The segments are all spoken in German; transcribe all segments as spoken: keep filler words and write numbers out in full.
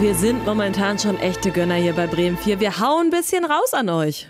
wir sind momentan schon echte Gönner hier bei Bremen vier. Wir hauen ein bisschen raus an euch.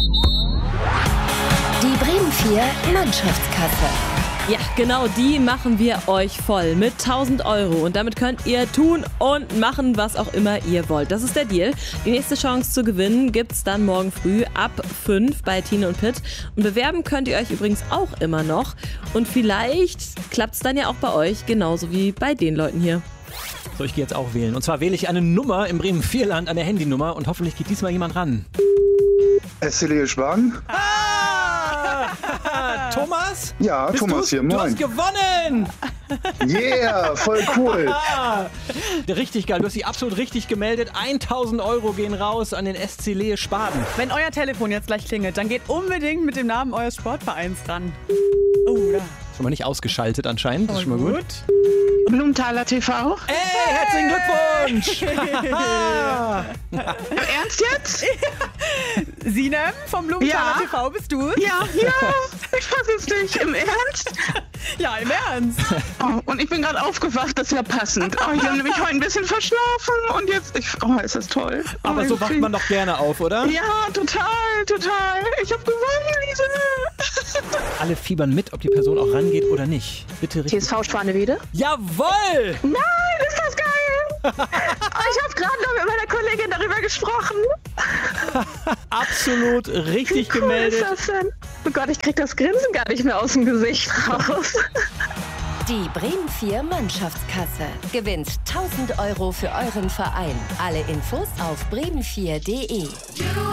Die Bremen vier Mannschaftskasse. Ja, genau, die machen wir euch voll mit tausend Euro. Und damit könnt ihr tun und machen, was auch immer ihr wollt. Das ist der Deal. Die nächste Chance zu gewinnen gibt's dann morgen früh ab fünf bei Tine und Pitt. Und bewerben könnt ihr euch übrigens auch immer noch. Und vielleicht klappt's dann ja auch bei euch, genauso wie bei den Leuten hier. So, ich gehe jetzt auch wählen. Und zwar wähle ich eine Nummer im Bremen vier Land, eine Handynummer. Und hoffentlich geht diesmal jemand ran. S C L Schwagen? Thomas? Ja, Bist Thomas du's? hier, Du moin. hast gewonnen! Yeah, voll cool. Ah, richtig geil, du hast dich absolut richtig gemeldet. tausend Euro gehen raus an den S C Lehe Spaden. Wenn euer Telefon jetzt gleich klingelt, dann geht unbedingt mit dem Namen eures Sportvereins ran. Oh, da. Schon mal nicht ausgeschaltet anscheinend, das ist schon mal gut. Blumenthaler T V. Hey, herzlichen Glückwunsch! Ernst jetzt? Sinem vom Blumenthaler Ja. T V, bist du? Ja, ja, ich fass es nicht. Im Ernst? Ja, im Ernst. Oh, und ich bin gerade aufgewacht, das ist ja passend. Oh, ich habe nämlich heute ein bisschen verschlafen und jetzt, ich, oh, ist das toll. Oh, Aber so ich wacht bin- man doch gerne auf, oder? Ja, total, total. Ich habe gewonnen, Lise. Alle fiebern mit, ob die Person auch rangeht oder nicht. Bitte T richtig. S V Schwanewede. Jawohl! Nein, ist das geil. Ich habe gerade noch mit meiner Kollegin darüber gesprochen. Absolut richtig Wie cool gemeldet. ist das denn? Oh Gott, ich krieg das Grinsen gar nicht mehr aus dem Gesicht raus. Die Bremen vier Mannschaftskasse. Gewinnt tausend Euro für euren Verein. Alle Infos auf bremen vier punkt de.